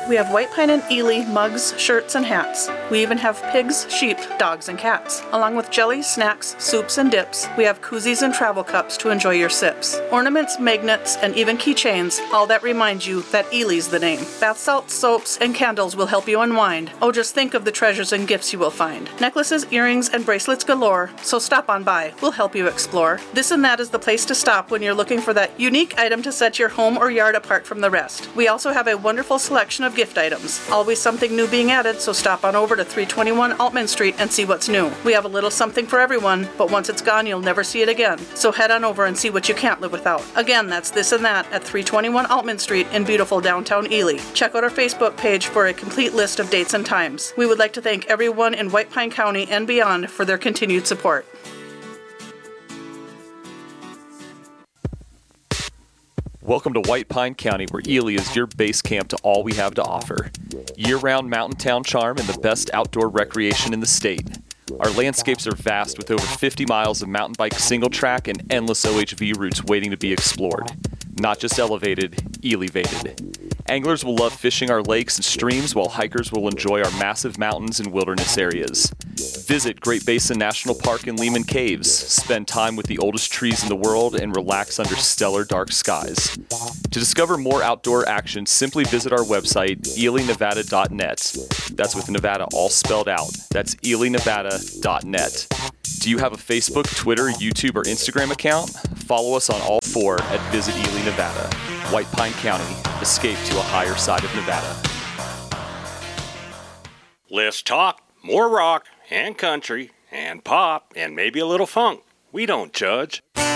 We have White Pine and Ely mugs, shirts, and hats. We even have pigs, sheep, dogs, and cats. Along with jellies, snacks, soups, and dips, we have koozies and travel cups to enjoy your sips. Ornaments, magnets, and even keychains, all that remind you that Ely's the name. Bath salts, soaps, and candles will help you unwind. Oh, just think of the treasures and gifts you will find. Necklaces, earrings, and bracelets galore, so stop on by. We'll help you explore. This and That is the place to stop when you're looking for that unique item to set your home or yard apart from the rest. We also have a wonderful selection of gift items. Always something new being added, so stop on over to 321 Altman Street and see what's new. We have a little something for everyone, but once it's gone, you'll never see it again. So head on over and see what you can't live without. Again, that's This and That at 321 Altman Street in beautiful downtown Ely. Check out our Facebook page for a complete list of dates and times. We would like to thank everyone in White Pine County and beyond for their continued support. Welcome to White Pine County, where Ely is your base camp to all we have to offer. Year-round mountain town charm and the best outdoor recreation in the state. Our landscapes are vast with over 50 miles of mountain bike single track and endless OHV routes waiting to be explored. Not just elevated, elevated. Anglers will love fishing our lakes and streams, while hikers will enjoy our massive mountains and wilderness areas. Visit Great Basin National Park and Lehman Caves, spend time with the oldest trees in the world, and relax under stellar dark skies. To discover more outdoor action, simply visit our website, elynevada.net. That's with Nevada all spelled out. That's elynevada.net. Do you have a Facebook, Twitter, YouTube, or Instagram account? Follow us on all four at Visit Ely, Nevada. White Pine County, escape to a higher side of Nevada. Let's talk more rock and country and pop and maybe a little funk. We don't judge.